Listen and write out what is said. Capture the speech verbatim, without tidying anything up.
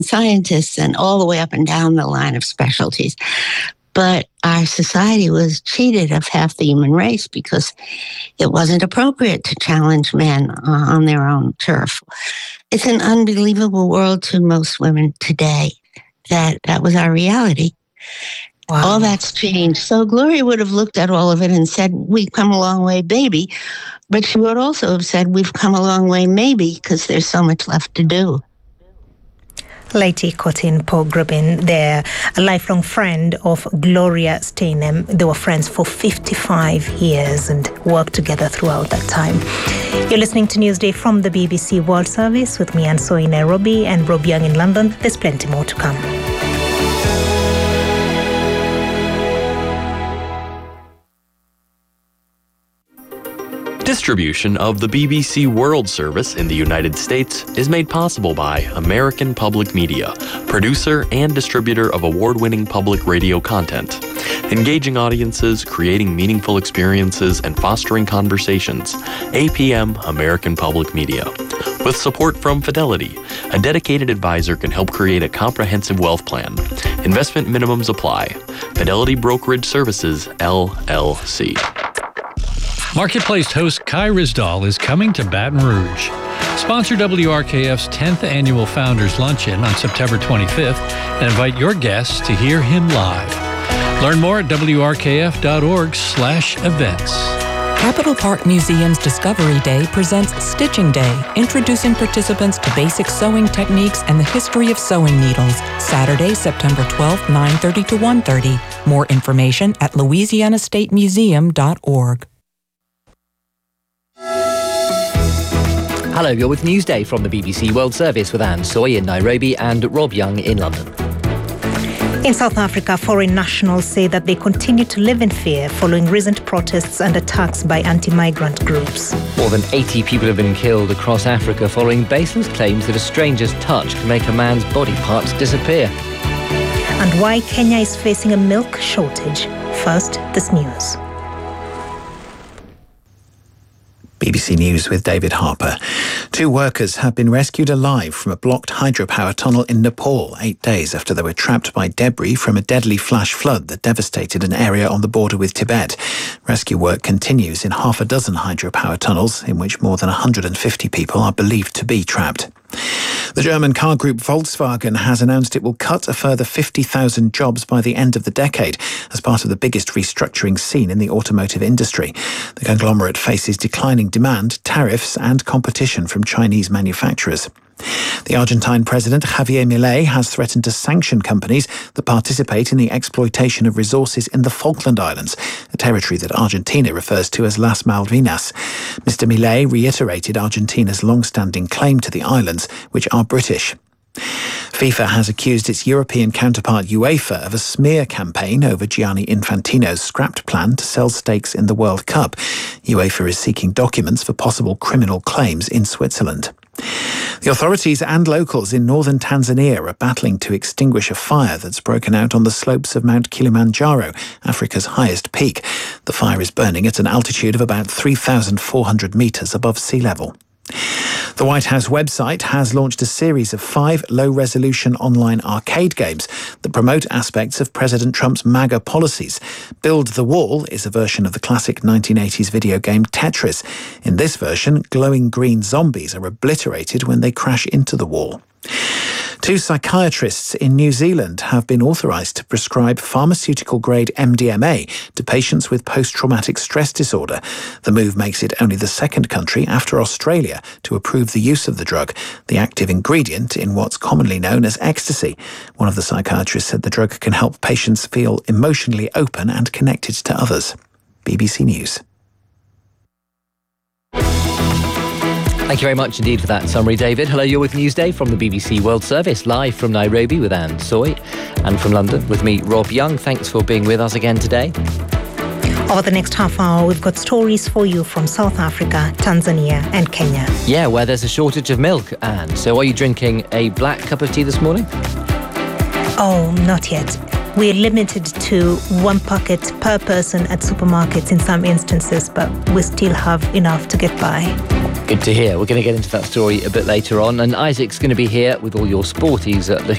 scientists and all the way up and down the line of specialties. But our society was cheated of half the human race because it wasn't appropriate to challenge men uh, on their own turf. It's an unbelievable world to most women today that that was our reality. Wow. All that's changed. So Gloria would have looked at all of it and said, we've come a long way, baby. But she would also have said, we've come a long way, maybe, because there's so much left to do. Lady Cotin Pogrebin, there, a lifelong friend of Gloria Steinem. They were friends for fifty-five years and worked together throughout that time. You're listening to Newsday from the B B C World Service with me, Anne Soy in Nairobi, and Rob Young in London. There's plenty more to come. Distribution of the B B C World Service in the United States is made possible by American Public Media, producer and distributor of award-winning public radio content. Engaging audiences, creating meaningful experiences, and fostering conversations. A P M American Public Media. With support from Fidelity, a dedicated advisor can help create a comprehensive wealth plan. Investment minimums apply. Fidelity Brokerage Services, L L C. Marketplace host Kai Ryssdal is coming to Baton Rouge. Sponsor W R K F's tenth Annual Founders Luncheon on September twenty-fifth and invite your guests to hear him live. Learn more at W R K F dot org slash events. Capitol Park Museum's Discovery Day presents Stitching Day, introducing participants to basic sewing techniques and the history of sewing needles. Saturday, September twelfth, nine thirty to one thirty. More information at louisiana state museum dot org. Hello, you're with Newsday from the B B C World Service with Anne Soy in Nairobi and Rob Young in London. In South Africa, foreign nationals say that they continue to live in fear following recent protests and attacks by anti-migrant groups. More than eighty people have been killed across Africa following baseless claims that a stranger's touch can make a man's body parts disappear. And why Kenya is facing a milk shortage. First, this news. B B C News with David Harper. Two workers have been rescued alive from a blocked hydropower tunnel in Nepal eight days after they were trapped by debris from a deadly flash flood that devastated an area on the border with Tibet. Rescue work continues in half a dozen hydropower tunnels in which more than one hundred fifty people are believed to be trapped. The German car group Volkswagen has announced it will cut a further fifty thousand jobs by the end of the decade as part of the biggest restructuring seen in the automotive industry. The conglomerate faces declining demand, tariffs and competition from Chinese manufacturers. The Argentine president, Javier Milei, has threatened to sanction companies that participate in the exploitation of resources in the Falkland Islands, a territory that Argentina refers to as Las Malvinas. Mister Milei reiterated Argentina's long-standing claim to the islands, which are British. FIFA has accused its European counterpart UEFA of a smear campaign over Gianni Infantino's scrapped plan to sell stakes in the World Cup. UEFA is seeking documents for possible criminal claims in Switzerland. The authorities and locals in northern Tanzania are battling to extinguish a fire that's broken out on the slopes of Mount Kilimanjaro, Africa's highest peak. The fire is burning at an altitude of about three thousand four hundred metres above sea level. The White House website has launched a series of five low-resolution online arcade games that promote aspects of President Trump's MAGA policies. Build the Wall is a version of the classic nineteen eighties video game Tetris. In this version, glowing green zombies are obliterated when they crash into the wall. Two psychiatrists in New Zealand have been authorised to prescribe pharmaceutical-grade M D M A to patients with post-traumatic stress disorder. The move makes it only the second country after Australia to approve the use of the drug, the active ingredient in what's commonly known as ecstasy. One of the psychiatrists said the drug can help patients feel emotionally open and connected to others. B B C News. Thank you very much indeed for that summary, David. Hello, you're with Newsday from the B B C World Service, live from Nairobi with Anne Soy, and from London with me, Rob Young. Thanks for being with us again today. Over the next half hour, we've got stories for you from South Africa, Tanzania and Kenya. Yeah, where there's a shortage of milk, Anne. So are you drinking a black cup of tea this morning? Oh, not yet. We're limited to one packet per person at supermarkets in some instances, but we still have enough to get by. Good to hear. We're going to get into that story a bit later on. And Isaac's going to be here with all your sporties uh,